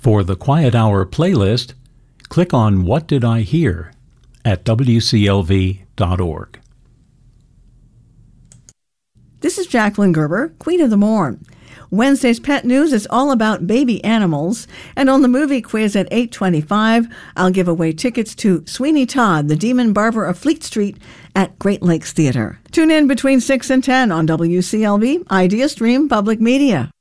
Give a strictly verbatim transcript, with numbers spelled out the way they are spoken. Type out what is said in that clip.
For the Quiet Hour playlist, click on What Did I Hear at W C L V dot org. This is Jacqueline Gerber, Queen of the Morn. Wednesday's Pet News is all about baby animals, and on the movie quiz at eight twenty-five, I'll give away tickets to Sweeney Todd, the Demon Barber of Fleet Street at Great Lakes Theater. Tune in between six and ten on W C L V, Idea Stream Public Media.